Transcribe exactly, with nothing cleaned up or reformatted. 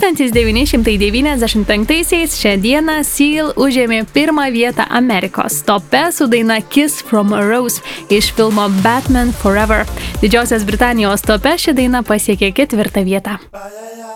tūkstantis devyni šimtai devyniasdešimt penktaisiais šią dieną Seal užėmė pirmą vietą Amerikos tope su daina Kiss from a Rose iš filmo Batman Forever. Didžiosios Britanijos tope ši daina pasiekė ketvirtą vietą.